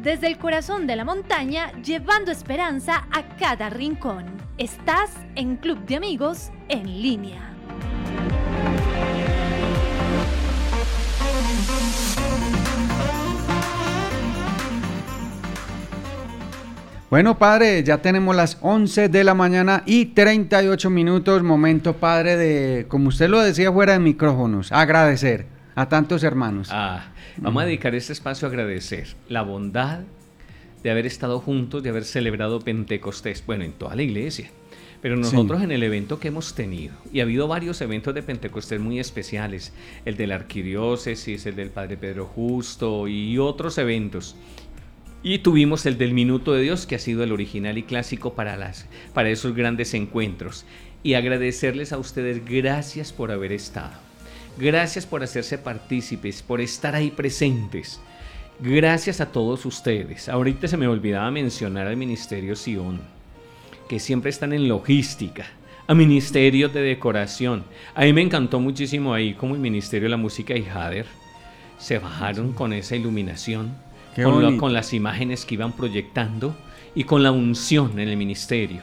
desde el corazón de la montaña, llevando esperanza a cada rincón. Estás en Club de Amigos en línea. Bueno, padre, ya tenemos las 11 de la mañana y 38 minutos. Momento, padre, de, como usted lo decía fuera de micrófonos, agradecer a tantos hermanos. Vamos a dedicar este espacio a agradecer la bondad de haber estado juntos, de haber celebrado Pentecostés, bueno, en toda la iglesia, pero nosotros en el evento que hemos tenido, y ha habido varios eventos de Pentecostés muy especiales, el de la arquidiócesis, el del Padre Pedro Justo y otros eventos. Y tuvimos el del Minuto de Dios, que ha sido el original y clásico para esos grandes encuentros. Y agradecerles a ustedes, gracias por haber estado. Gracias por hacerse partícipes, por estar ahí presentes. Gracias a todos ustedes. Ahorita se me olvidaba mencionar al Ministerio Sion, que siempre están en logística, a Ministerios de Decoración. A mí me encantó muchísimo ahí como el Ministerio de la Música y Jader se bajaron con esa iluminación. Con las imágenes que iban proyectando y con la unción en el ministerio.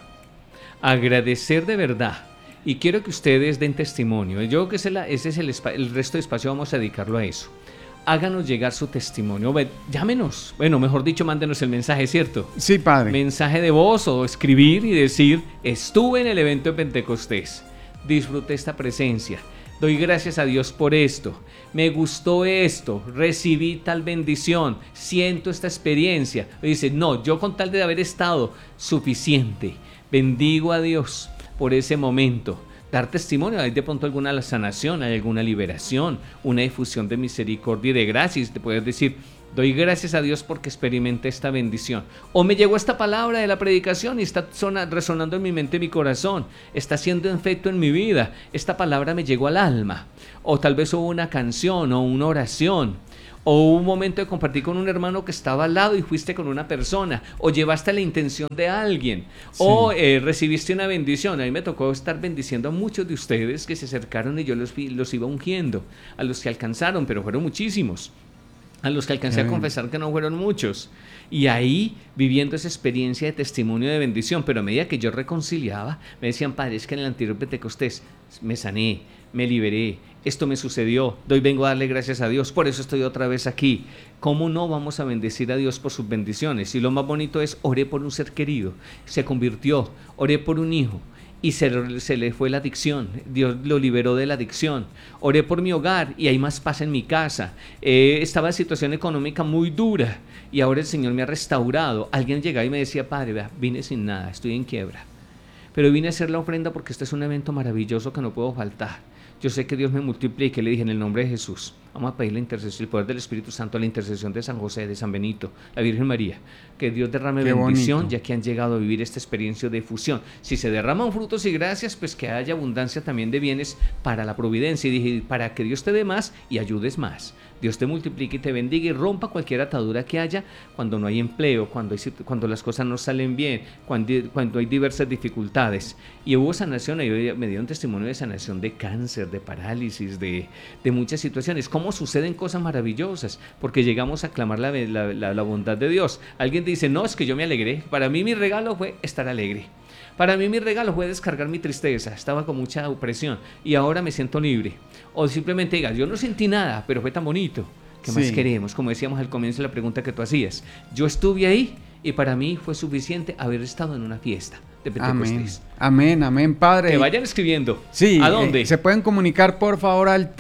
Agradecer de verdad. Y quiero que ustedes den testimonio. Yo creo que ese es el resto de espacio, vamos a dedicarlo a eso. Háganos llegar su testimonio. Llámenos. Bueno, mejor dicho, mándenos el mensaje, ¿cierto? Sí, padre. Mensaje de voz o escribir y decir, estuve en el evento de Pentecostés. Disfruté esta presencia. Doy gracias a Dios por esto, me gustó esto, recibí tal bendición, siento esta experiencia. Y dice, no, yo con tal de haber estado suficiente, bendigo a Dios por ese momento. Dar testimonio, hay de pronto alguna sanación, hay alguna liberación, una difusión de misericordia y de gracias, de poder decir, doy gracias a Dios porque experimenté esta bendición. O me llegó esta palabra de la predicación y está resonando en mi mente y mi corazón. Está haciendo efecto en mi vida. Esta palabra me llegó al alma. O tal vez hubo una canción o una oración. O un momento de compartir con un hermano que estaba al lado y fuiste con una persona. O llevaste la intención de alguien. Sí. O recibiste una bendición. A mí me tocó estar bendiciendo a muchos de ustedes que se acercaron y yo los iba ungiendo. A los que alcanzaron, pero fueron muchísimos. A los que alcancé a confesar que no fueron muchos. Y ahí, viviendo esa experiencia de testimonio de bendición, pero a medida que yo reconciliaba, me decían, padre, es que en el anterior Pentecostés me sané, me liberé, esto me sucedió, vengo a darle gracias a Dios, por eso estoy otra vez aquí. ¿Cómo no vamos a bendecir a Dios por sus bendiciones? Y lo más bonito es, oré por un ser querido, se convirtió, oré por un hijo, y se le fue la adicción, Dios lo liberó de la adicción. Oré por mi hogar y hay más paz en mi casa. Estaba en situación económica muy dura y ahora el Señor me ha restaurado. Alguien llegaba y me decía, padre, vea, vine sin nada, estoy en quiebra, pero vine a hacer la ofrenda porque este es un evento maravilloso que no puedo faltar. Yo sé que Dios me multiplique, le dije en el nombre de Jesús. Vamos a pedir la intercesión, el poder del Espíritu Santo, la intercesión de San José, de San Benito, la Virgen María. Que Dios derrame bendición, ya que han llegado a vivir esta experiencia de fusión. Si se derraman frutos y gracias, pues que haya abundancia también de bienes para la providencia. Y dije, para que Dios te dé más y ayudes más. Dios te multiplique y te bendiga y rompa cualquier atadura que haya cuando no hay empleo, cuando las cosas no salen bien, cuando hay diversas dificultades. Y hubo sanación, y me dieron testimonio de sanación de cáncer, de parálisis, de muchas situaciones. ¿Cómo suceden cosas maravillosas? Porque llegamos a clamar la bondad de Dios. Alguien dice, no, es que yo me alegré. Para mí mi regalo fue estar alegre. Para mí mi regalo fue descargar mi tristeza, estaba con mucha opresión y ahora me siento libre. O simplemente digas, yo no sentí nada, pero fue tan bonito. ¿Qué más queremos? Como decíamos al comienzo de la pregunta que tú hacías. Yo estuve ahí y para mí fue suficiente haber estado en una fiesta de Pentecostés. Amén, amén, padre. Que vayan escribiendo. Sí. ¿A dónde? Se pueden comunicar, por favor, al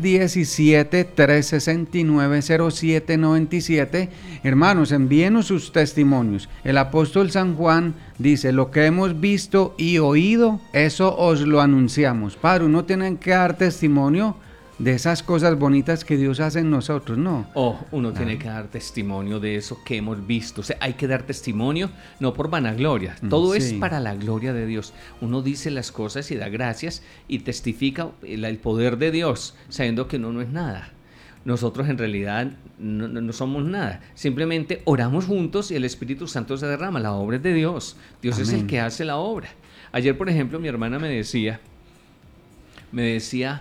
317-369-0797. Hermanos, envíenos sus testimonios. El apóstol San Juan dice, lo que hemos visto y oído, eso os lo anunciamos. Padre, uno tiene que dar testimonio de esas cosas bonitas que Dios hace en nosotros, ¿no? Uno tiene que dar testimonio de eso que hemos visto. O sea, hay que dar testimonio, no por vanagloria. Todo es para la gloria de Dios. Uno dice las cosas y da gracias y testifica el poder de Dios, sabiendo que uno no es nada. Nosotros en realidad no somos nada. Simplemente oramos juntos y el Espíritu Santo se derrama. La obra es de Dios. Dios es el que hace la obra. Ayer, por ejemplo, mi hermana me decía,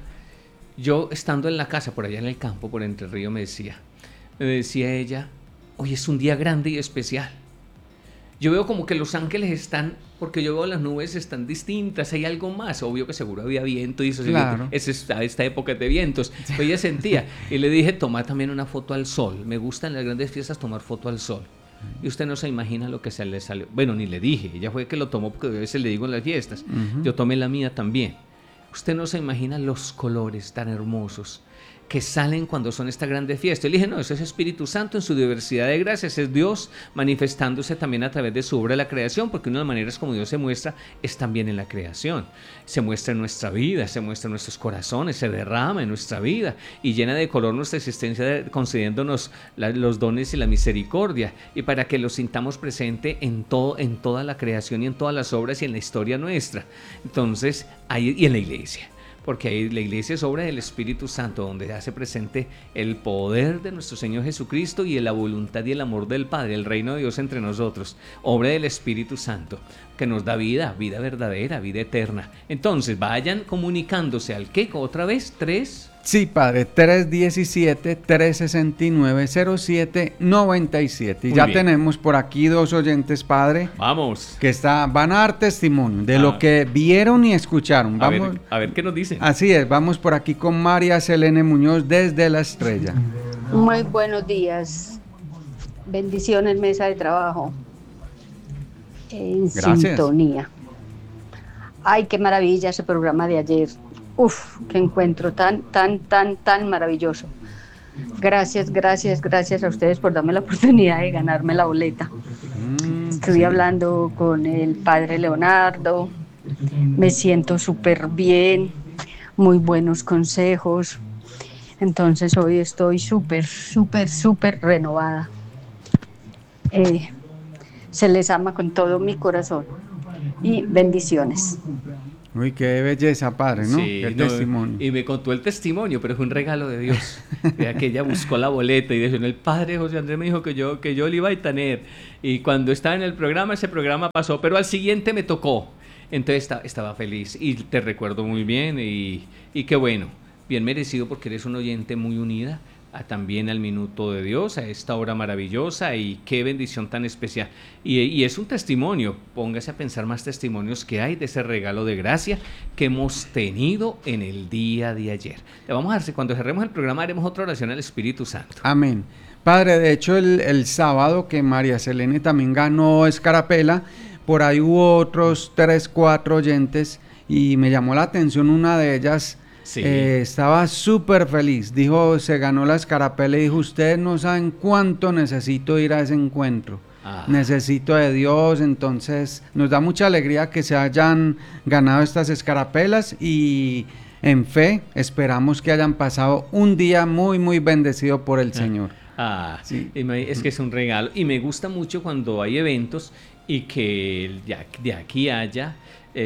yo estando en la casa, por allá en el campo, por Entre Ríos, me decía ella, hoy es un día grande y especial. Yo veo como que los ángeles están, porque yo veo las nubes están distintas, hay algo más, obvio que seguro había viento y eso, Claro. es esta época de vientos, pero ella sentía, y le dije, toma también una foto al sol, me gusta en las grandes fiestas tomar foto al sol, y usted no se imagina lo que se le salió, bueno, ni le dije, ella fue que lo tomó porque a veces le digo en las fiestas, yo tomé la mía también, usted no se imagina los colores tan hermosos que salen cuando son esta grande fiesta. Y le dije, no, eso es Espíritu Santo en su diversidad de gracias, es Dios manifestándose también a través de su obra de la creación, porque una de las maneras como Dios se muestra es también en la creación. Se muestra en nuestra vida, se muestra en nuestros corazones, se derrama en nuestra vida y llena de color nuestra existencia, concediéndonos los dones y la misericordia, y para que lo sintamos presente en toda la creación y en todas las obras y en la historia nuestra. Entonces, ahí, y en la iglesia. Porque ahí la iglesia es obra del Espíritu Santo, donde hace presente el poder de nuestro Señor Jesucristo y la voluntad y el amor del Padre, el reino de Dios entre nosotros, obra del Espíritu Santo, que nos da vida, vida verdadera, vida eterna. Entonces, vayan comunicándose al ¿qué? Otra vez, 3. Sí, padre, 317-369-0797. Y Muy ya bien. tenemos por aquí 2 oyentes, padre, Vamos. que van a dar testimonio de lo que vieron y escucharon. Vamos, A ver qué nos dicen. así es, vamos por aquí con María Selene Muñoz desde La Estrella. Muy buenos días. Bendiciones, mesa de trabajo. En Gracias. sintonía. Ay, qué maravilla ese programa de ayer. Uf, qué encuentro tan maravilloso. Gracias a ustedes por darme la oportunidad de ganarme la boleta. Estuve hablando con el padre Leonardo. Me siento súper bien. Muy buenos consejos. Entonces hoy estoy súper renovada. Se les ama con todo mi corazón. Y bendiciones. Uy, qué belleza, padre, ¿no? Sí, Qué no, testimonio. y me contó el testimonio, pero fue un regalo de Dios. Vea que ella buscó la boleta y dijo, el padre José Andrés me dijo que yo le iba a tener. Y cuando estaba en el programa, ese programa pasó, pero al siguiente me tocó. Entonces estaba feliz y te recuerdo muy bien y qué bueno, bien merecido porque eres una oyente muy unida también al Minuto de Dios, a esta hora maravillosa, y qué bendición tan especial. Y es un testimonio, póngase a pensar más testimonios que hay de ese regalo de gracia que hemos tenido en el día de ayer. Le vamos a dar, cuando cerremos el programa, haremos otra oración al Espíritu Santo. Amén. Padre, de hecho el sábado que María Selene también ganó escarapela, por ahí hubo otros 3, 4 oyentes y me llamó la atención una de ellas. Sí. Estaba súper feliz, dijo, se ganó la escarapela y dijo, ustedes no saben cuánto necesito ir a ese encuentro, necesito de Dios. Entonces nos da mucha alegría que se hayan ganado estas escarapelas y en fe esperamos que hayan pasado un día muy bendecido por el Señor. Sí. Es que es un regalo y me gusta mucho cuando hay eventos y que de aquí haya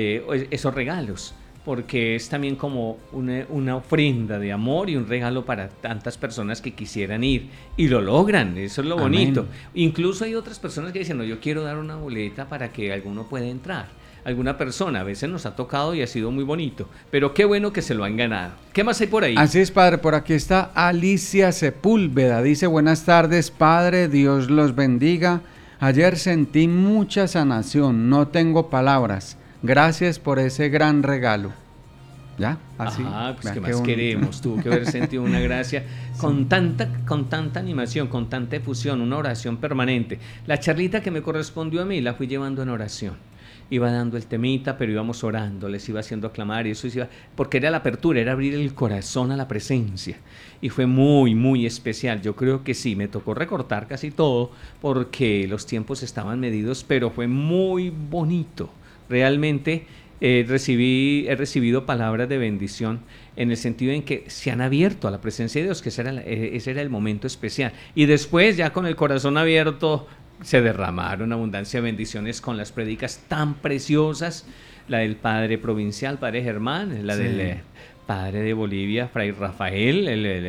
esos regalos, porque es también como una ofrenda de amor y un regalo para tantas personas que quisieran ir y lo logran, eso es lo bonito. Amén. Incluso hay otras personas que dicen, no, yo quiero dar una boleta para que alguno pueda entrar, alguna persona, a veces nos ha tocado y ha sido muy bonito, pero qué bueno que se lo han ganado. ¿Qué más hay por ahí? Así es, padre, por aquí está Alicia Sepúlveda, dice, buenas tardes, padre, Dios los bendiga. Ayer sentí mucha sanación, no tengo palabras. Gracias por ese gran regalo. ¿Ya? Así. Pues qué más queremos. Tuvo que haber sentido una gracia con tanta animación, con tanta efusión, una oración permanente. La charlita que me correspondió a mí la fui llevando en oración. Iba dando el temita, pero íbamos orando, les iba haciendo aclamar y eso iba, porque era la apertura, era abrir el corazón a la presencia. Y fue muy especial. Yo creo que sí, me tocó recortar casi todo porque los tiempos estaban medidos, pero fue muy bonito. Realmente he recibido palabras de bendición en el sentido en que se han abierto a la presencia de Dios, que ese era el momento especial. Y después, ya con el corazón abierto, se derramaron abundancia de bendiciones con las prédicas tan preciosas, la del padre provincial, padre Germán, la del padre de Bolivia, Fray Rafael,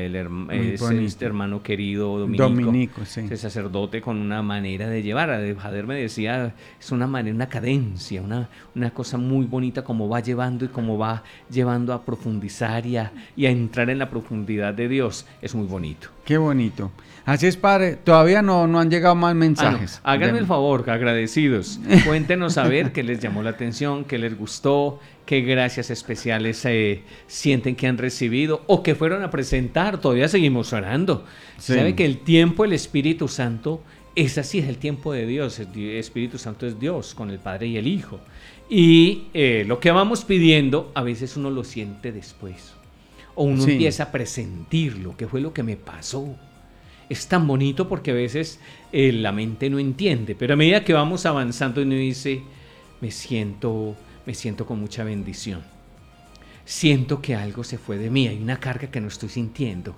este hermano querido dominico, sí. ese sacerdote con una manera de llevar. Jader me decía, es una manera, una cadencia, una cosa muy bonita como va llevando y como va llevando a profundizar y a entrar en la profundidad de Dios. Es muy bonito. Qué bonito. Así es, padre. Todavía no han llegado más mensajes. No. Háganme el favor, agradecidos. Cuéntenos a ver qué les llamó la atención, qué les gustó, qué gracias especiales sienten que han recibido o que fueron a presentar. Todavía seguimos orando. Sí. ¿Sabe que el tiempo, el Espíritu Santo, es así, es el tiempo de Dios? El Espíritu Santo es Dios con el Padre y el Hijo. Y lo que vamos pidiendo, a veces uno lo siente después. O uno empieza a presentirlo, que fue lo que me pasó. Es tan bonito porque a veces la mente no entiende, pero a medida que vamos avanzando uno dice, me siento con mucha bendición. Siento que algo se fue de mí, hay una carga que no estoy sintiendo.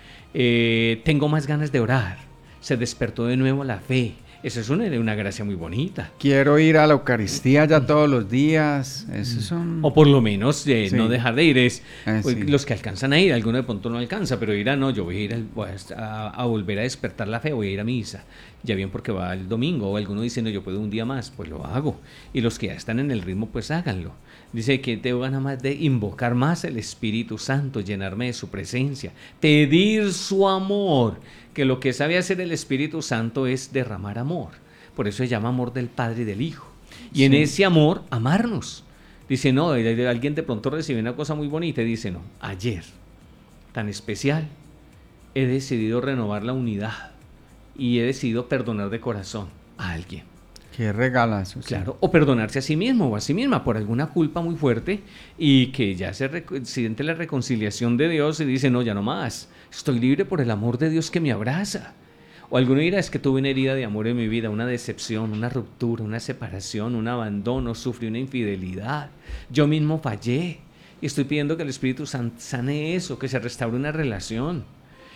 Tengo más ganas de orar, se despertó de nuevo la fe. Eso es una gracia muy bonita. Quiero ir a la Eucaristía ya todos los días. Esos son... O por lo menos no dejar de ir. Sí. Los que alcanzan a ir, alguno de pronto no alcanza, pero dirá, no, yo voy a ir a volver a despertar la fe, voy a ir a misa. Ya bien porque va el domingo, o alguno dice, no, yo puedo un día más, pues lo hago. Y los que ya están en el ritmo, pues háganlo. Dice que tengo ganas más de invocar más el Espíritu Santo, llenarme de su presencia, pedir su amor, que lo que sabe hacer el Espíritu Santo es derramar amor. Por eso se llama amor del Padre y del Hijo. Y en ese amor, amarnos. Dice, no, alguien de pronto recibe una cosa muy bonita y dice, no, ayer, tan especial, he decidido renovar la unidad y he decidido perdonar de corazón a alguien. Qué regalazo. Claro, o perdonarse a sí mismo o a sí misma por alguna culpa muy fuerte y que ya se siente la reconciliación de Dios y dice, no, ya no más, estoy libre por el amor de Dios que me abraza. O alguno dirá, es que tuve una herida de amor en mi vida, una decepción, una ruptura, una separación, un abandono, sufrí una infidelidad, yo mismo fallé y estoy pidiendo que el Espíritu sane eso, que se restaure una relación,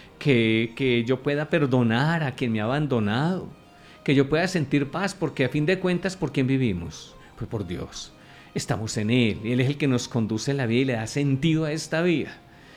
que yo pueda perdonar a quien me ha abandonado, que yo pueda sentir paz, porque a fin de cuentas, ¿por quién vivimos? Pues por Dios. Estamos en Él, y Él es el que nos conduce en la vida y le da sentido a esta vida.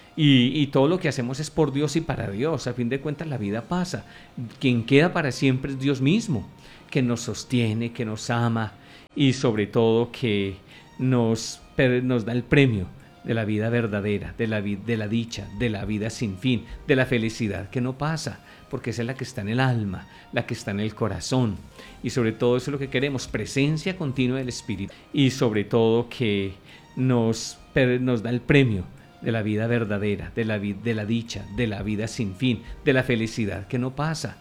Y todo lo que hacemos es por Dios y para Dios. A fin de cuentas, la vida pasa. Quien queda para siempre es Dios mismo, que nos sostiene, que nos ama y sobre todo que nos da el premio de la vida verdadera, de la dicha, de la vida sin fin, de la felicidad que no pasa, porque esa es la que está en el alma, la que está en el corazón. Y sobre todo eso es lo que queremos, presencia continua del Espíritu. Y sobre todo que nos da el premio de la vida verdadera, de la dicha, de la vida sin fin, de la felicidad que no pasa,